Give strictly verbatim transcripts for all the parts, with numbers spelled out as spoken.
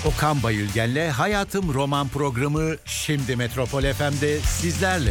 Okan Bayülgen'le Hayatım Roman programı şimdi Metropol F M'de sizlerle.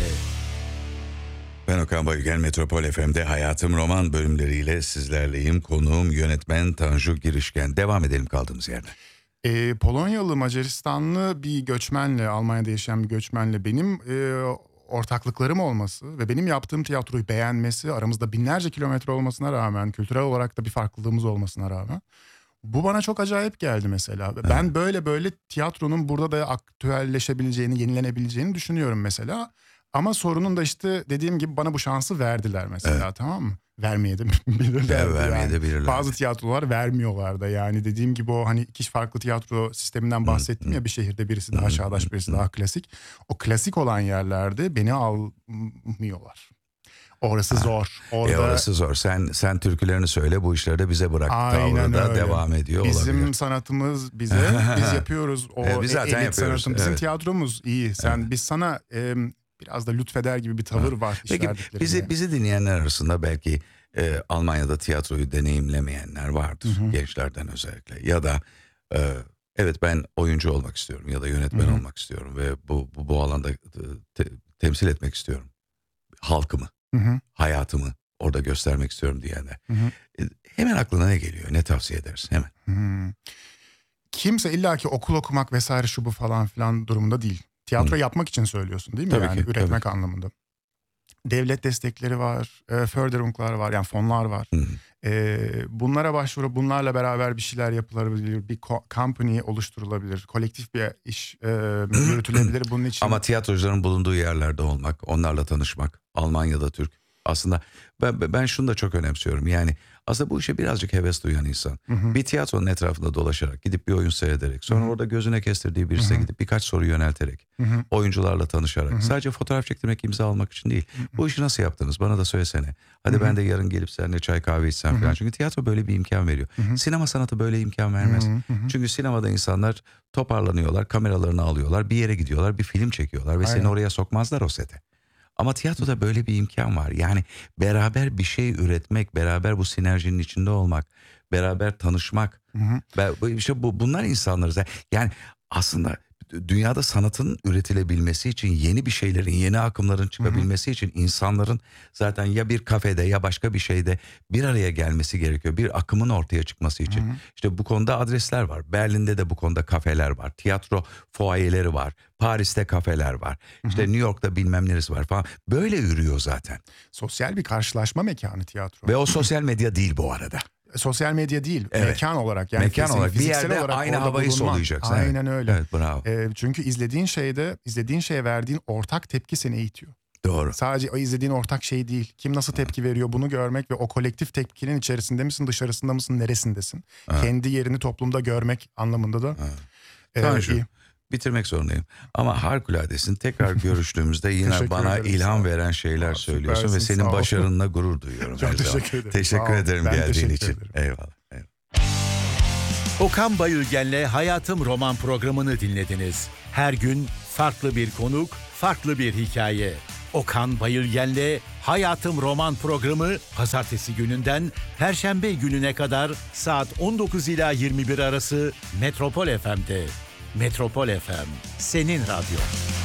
Ben Okan Bayülgen, Metropol F M'de Hayatım Roman bölümleriyle sizlerleyim. Konuğum yönetmen Tanju Girişken. Devam edelim kaldığımız yerden. E, Polonyalı, Macaristanlı bir göçmenle, Almanya'da yaşayan bir göçmenle benim e, ortaklıklarım olması ve benim yaptığım tiyatroyu beğenmesi, aramızda binlerce kilometre olmasına rağmen, kültürel olarak da bir farklılığımız olmasına rağmen, bu bana çok acayip geldi mesela. Evet. Ben böyle böyle tiyatronun burada da aktüelleşebileceğini, yenilenebileceğini düşünüyorum mesela. Ama sorunun da işte dediğim gibi bana bu şansı verdiler mesela, evet. Tamam mı? Vermeye de bilirler. Vermeye yani. de bilirler. Bazı tiyatrolar vermiyorlar da yani dediğim gibi o hani iki farklı tiyatro sisteminden bahsettim ya bir şehirde, birisi daha çağdaş, birisi daha klasik. O klasik olan yerlerde beni almıyorlar. Orası zor. Orada... E orası zor. Sen sen türkülerini söyle, bu işleri de bize bırak. Aynen Tavrı da öyle. devam ediyor Bizim olabilir. sanatımız bize, biz yapıyoruz. O e, biz zaten elit yapıyoruz. sanatım. Bizim evet. tiyatromuz iyi. Sen evet. Biz sana e, biraz da lütfeder gibi bir tavır ha. var. Peki bizi bizi dinleyenler arasında belki e, Almanya'da tiyatroyu deneyimlemeyenler vardır. Hı hı. Gençlerden özellikle. Ya da e, evet ben oyuncu olmak istiyorum ya da yönetmen hı hı. olmak istiyorum ve bu bu, bu alanda te, temsil etmek istiyorum. Halkımı. Hı hı. Hayatımı orada göstermek istiyorum diyenler. Hı hı. E, hemen aklına ne geliyor? Ne tavsiye edersin hemen? Hı. Kimse illaki okul okumak vesaire şu bu falan filan durumunda değil. Tiyatro hı. yapmak için söylüyorsun değil mi? Tabii yani ki, üretmek tabii. anlamında. Devlet destekleri var, e, Förderung'lar var, yani fonlar var. Hı hı. E, bunlara başvurup bunlarla beraber bir şeyler yapılabilir, bir company oluşturulabilir, kolektif bir iş e, yürütülebilir bunun için. Ama tiyatrocuların bulunduğu yerlerde olmak, onlarla tanışmak, Almanya'da Türk. Aslında ben, ben şunu da çok önemsiyorum. Yani aslında bu işe birazcık heves duyan insan. Hı hı. Bir tiyatronun etrafında dolaşarak, gidip bir oyun seyrederek, sonra hı hı. orada gözüne kestirdiği birisine hı hı. gidip birkaç soru yönelterek, hı hı. oyuncularla tanışarak, hı hı. sadece fotoğraf çektirmek, imza almak için değil. Hı hı. Bu işi nasıl yaptınız? Bana da söylesene. Hadi hı hı. ben de yarın gelip seninle çay kahve içsem hı hı. falan. Çünkü tiyatro böyle bir imkan veriyor. Hı hı. Sinema sanatı böyle imkan vermez. Hı hı. Çünkü sinemada insanlar toparlanıyorlar, kameralarını alıyorlar, bir yere gidiyorlar, bir film çekiyorlar ve Aynen. seni oraya sokmazlar o sete. Ama tiyatroda böyle bir imkan var. Yani beraber bir şey üretmek, beraber bu sinerjinin içinde olmak, beraber tanışmak. Hı hı. İşte bu, bunlar insanlarız. Yani aslında dünyada sanatın üretilebilmesi için, yeni bir şeylerin, yeni akımların çıkabilmesi hı hı. için insanların zaten ya bir kafede ya başka bir şeyde bir araya gelmesi gerekiyor. Bir akımın ortaya çıkması için. Hı hı. İşte bu konuda adresler var. Berlin'de de bu konuda kafeler var. Tiyatro fuayeleri var. Paris'te kafeler var. Hı hı. İşte New York'ta bilmem neresi var falan. Böyle yürüyor zaten. Sosyal bir karşılaşma mekanı tiyatro. Ve o sosyal medya değil bu arada. Sosyal medya değil, evet. mekan olarak yani mekan olarak bir yerde olarak aynı havayı bulunman. soluyacaksın. Aynen evet. öyle. Evet, bravo. E, çünkü izlediğin şeyde, izlediğin şeye verdiğin ortak tepki seni eğitiyor. Doğru. Sadece o izlediğin ortak şey değil. Kim nasıl tepki ha. veriyor bunu görmek ve o kolektif tepkinin içerisinde misin, dışarısında mısın, neresindesin? Ha. Kendi yerini toplumda görmek anlamında da e, iyi. Bitirmek zorundayım. Ama harikuladesin. Tekrar görüştüğümüzde yine bana ederim, ilham veren şeyler Aa, söylüyorsun ve senin başarınla gurur duyuyorum. Çok teşekkür ederim. Teşekkür ederim geldiğin için. Ederim. Eyvallah. Eyvallah. Okan Bayülgen'le Hayatım Roman programını dinlediniz. Her gün farklı bir konuk, farklı bir hikaye. Okan Bayülgen'le Hayatım Roman programı pazartesi gününden perşembe gününe kadar saat on dokuz ila yirmi bir arası Metropol F M'de. Metropol F M, senin radyo.